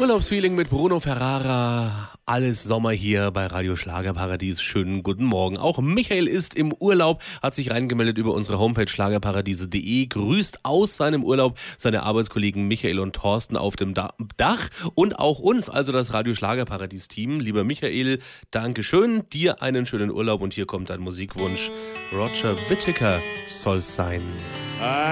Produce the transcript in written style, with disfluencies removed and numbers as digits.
Urlaubsfeeling mit Bruno Ferrara. Alles Sommer hier bei Radio Schlagerparadies. Schönen guten Morgen. Auch Michael ist im Urlaub, hat sich reingemeldet über unsere Homepage schlagerparadiese.de. Grüßt aus seinem Urlaub seine Arbeitskollegen Michael und Thorsten auf dem Dach und auch uns, also das Radio Schlagerparadies-Team. Lieber Michael, Dankeschön. Dir einen schönen Urlaub und hier kommt dein Musikwunsch. Roger Whittaker soll's sein.